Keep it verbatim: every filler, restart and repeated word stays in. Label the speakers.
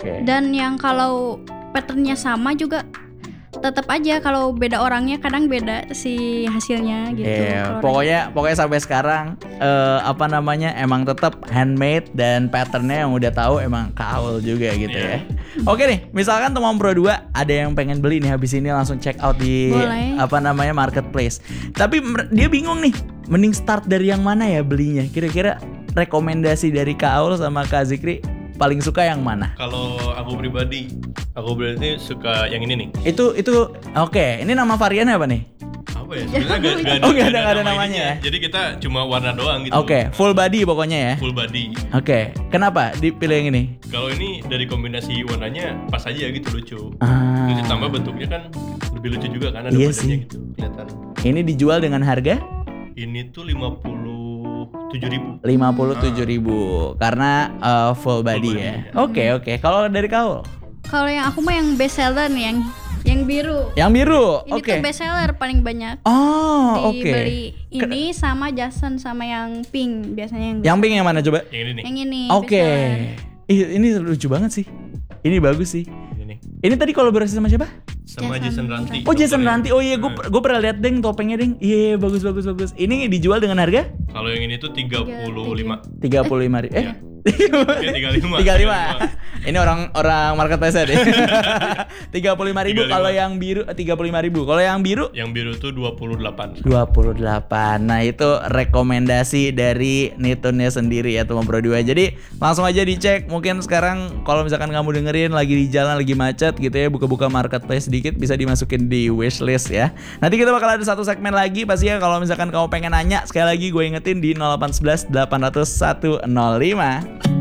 Speaker 1: Okay.
Speaker 2: Dan yang kalau patternnya sama juga tetap aja kalau beda orangnya kadang beda si hasilnya gitu.
Speaker 1: Yeah, pokoknya pokoknya sampai sekarang uh, apa namanya emang tetap handmade dan patternnya yang udah tahu emang Kaul juga gitu yeah. ya. Oke nih, misalkan teman Pro dua ada yang pengen beli nih habis ini langsung check out di
Speaker 2: Boleh.
Speaker 1: apa namanya marketplace. Tapi dia bingung nih, mending start dari yang mana ya belinya? Kira-kira rekomendasi dari Kaul sama Kak Zikri paling suka yang mana?
Speaker 3: Kalau aku pribadi, aku berarti suka yang ini nih.
Speaker 1: Itu itu oke. Okay. Ini nama variannya apa nih?
Speaker 3: Apa ya? Sebenarnya gak, gak ada,
Speaker 1: oh, gak ada,
Speaker 3: gak
Speaker 1: gak ada
Speaker 3: nama
Speaker 1: namanya ya?
Speaker 3: Jadi kita cuma warna doang gitu.
Speaker 1: Oke, okay. Full body pokoknya ya.
Speaker 3: Full body.
Speaker 1: Oke. Okay. Kenapa dipilih yang ini?
Speaker 3: Kalau ini dari kombinasi warnanya pas aja gitu, lucu.
Speaker 1: Ah.
Speaker 3: Terus ditambah bentuknya kan lebih lucu juga kan, ada
Speaker 1: iya
Speaker 3: badannya
Speaker 1: sih.
Speaker 3: gitu kelihatan.
Speaker 1: Ini dijual dengan harga?
Speaker 3: Ini tuh lima puluh tujuh ribu.
Speaker 1: lima puluh tujuh ribu karena uh, full body, full body ya. Oke, oke. Okay, okay. Kalau dari Kaul?
Speaker 2: Kalau yang aku mah yang best seller nih, yang yang biru.
Speaker 1: Yang biru.
Speaker 2: Ini
Speaker 1: okay.
Speaker 2: tuh best seller paling banyak.
Speaker 1: Oh, oke.
Speaker 2: Okay. Dibeli ini sama Jason sama yang pink biasanya yang.
Speaker 1: Yang pink yang mana coba?
Speaker 3: Yang ini nih.
Speaker 2: Yang ini.
Speaker 1: Oke. Okay. Ini lucu banget sih. Ini bagus sih.
Speaker 3: Ini.
Speaker 1: Ini tadi kolaborasi sama siapa?
Speaker 3: Sama Jason, Jason Ranti.
Speaker 1: Oh, Jason Ranti. Oh iya, gue gue pernah lihat deng topengnya deng. Iya, yeah, bagus bagus bagus. Ini dijual dengan harga?
Speaker 3: Kalau yang ini tuh tiga puluh lima.
Speaker 1: tiga puluh lima ribu. Eh.
Speaker 3: Iya. tiga puluh lima.
Speaker 1: tiga puluh lima. Ini orang orang marketplace deh. tiga puluh lima ribu kalau yang biru tiga puluh lima ribu. Kalau yang biru?
Speaker 3: Yang biru tuh dua puluh delapan.
Speaker 1: dua puluh delapan. Nah, itu rekomendasi dari Nitunnya sendiri ya teman Pro dua. Jadi, langsung aja dicek. Mungkin sekarang kalau misalkan kamu dengerin lagi di jalan lagi macet gitu ya, buka-buka marketplace sedikit bisa dimasukin di wishlist ya. Nanti kita bakal ada satu segmen lagi pasti ya kalau misalkan kamu pengen nanya, sekali lagi gue ingetin di nol delapan satu satu delapan nol nol satu nol lima.